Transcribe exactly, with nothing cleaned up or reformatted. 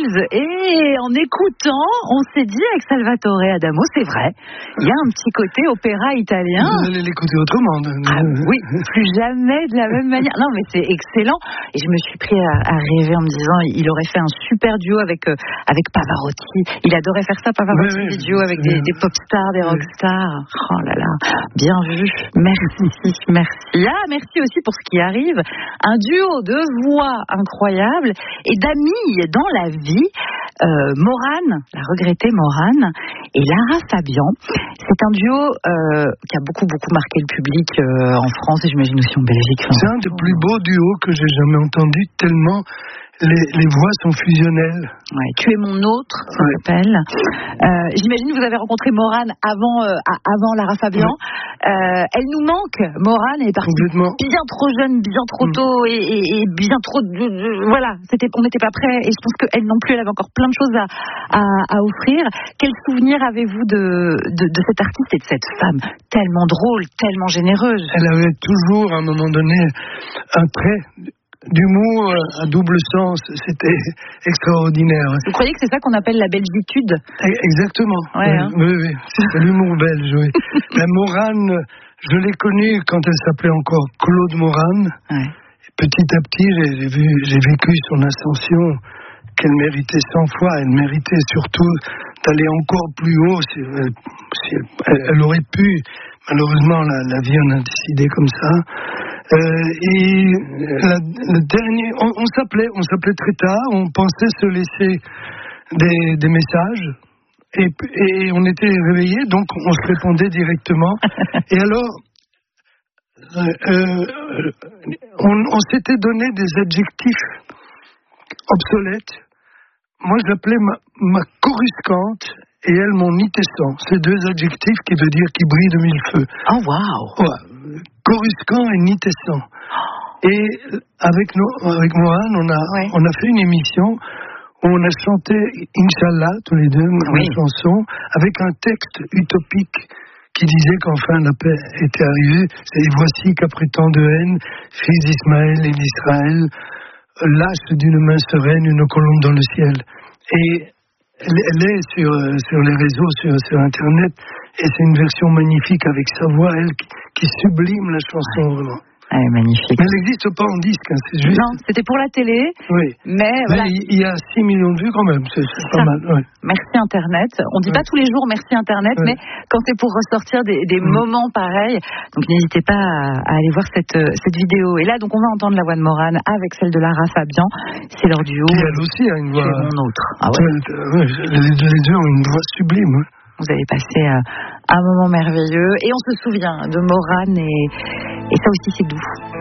Hills. Et en écoutant, on s'est dit avec Salvatore Adamo, c'est vrai, il y a un petit côté opéra italien. Vous allez l'écouter autrement. Ah, oui, plus jamais de la même manière. Non, mais c'est excellent. Et je me suis pris à, à rêver en me disant, il aurait fait un super duo avec, euh, avec Pavarotti. Il adorait faire ça, Pavarotti, oui, oui, des duos avec des, des pop stars, des rock stars. Oh là là, bien vu. Merci, merci. Ah, merci aussi pour ce qui arrive. Un duo de voix incroyable et d'amis dans la vie. Euh, Morane, la regrettée Morane, et Lara Fabian. C'est un duo euh, qui a beaucoup, beaucoup marqué le public euh, en France et j'imagine aussi en Belgique. Enfin, c'est un des plus beaux duos que j'ai jamais entendu, tellement les, les voix sont fusionnelles. Ouais, Tu es mon autre, ça ouais. s'appelle. Euh, j'imagine que vous avez rencontré Morane avant, euh, avant Lara Fabian. Ouais. Euh, elle nous manque, Morane, elle est partie bien trop jeune, bien trop tôt et, et, et bien trop... De, de, voilà, c'était, on n'était pas prêts et je pense qu'elle non plus, elle avait encore plein de choses à, à, à offrir. Quel souvenir avez-vous de, de, de cette artiste et de cette femme tellement drôle, tellement généreuse? Elle avait toujours, à un moment donné, un trait d'humour à double sens, c'était extraordinaire. Vous croyez que c'est ça qu'on appelle la belgitude? Exactement. Ouais, oui, hein. oui, oui, c'est l'humour belge. Oui. La Morane, je l'ai connue quand elle s'appelait encore Claude Morane. Ouais. Petit à petit, j'ai, vu, j'ai vécu son ascension qu'elle méritait cent fois. Elle méritait surtout d'aller encore plus haut. Si elle, si elle, elle aurait pu, malheureusement, la, la vie en a décidé comme ça. Euh, et la, le dernier, on, on s'appelait, on s'appelait très tard. On pensait se laisser des, des messages. Et, et on était réveillés, donc on se répondait directement. Et alors, euh, euh, on, on s'était donné des adjectifs obsolètes. Moi, je l'appelais ma, ma coruscante et elle mon nitescent. C'est deux adjectifs qui veut dire qui brille de mille feux. Oh, waouh! Ouais, coruscant et nitescent. Et avec, nos, avec Morane, on a, ouais. on a fait une émission où on a chanté Inch'Allah, tous les deux, oui. une chanson, avec un texte utopique qui disait qu'enfin la paix était arrivée. Et voici qu'après tant de haine, fils d'Ismaël et d'Israël, lâche d'une main sereine une colombe dans le ciel. Et elle, elle est sur, sur les réseaux, sur, sur Internet, et c'est une version magnifique avec sa voix, elle, qui, qui sublime la chanson, vraiment. Elle est magnifique. Mais elle n'existe pas en disque, hein, c'est juste... Non, c'était pour la télé. Oui. Mais, mais voilà. Il y a six millions de vues quand même, c'est, c'est pas mal. Ouais. Merci Internet. On ne dit ouais. pas tous les jours merci Internet, ouais. mais quand c'est pour ressortir des, des mmh. moments pareils, donc n'hésitez pas à, à aller voir cette, cette vidéo. Et là, donc on va entendre la voix de Morane avec celle de Lara Fabian. C'est leur duo. Qui elle aussi a une voix... C'est mon autre. Ah ouais. Ouais, les, deux, les deux ont une voix sublime. Ouais. Vous avez passé euh, un moment merveilleux et on se souvient de Morane et, et ça aussi c'est doux.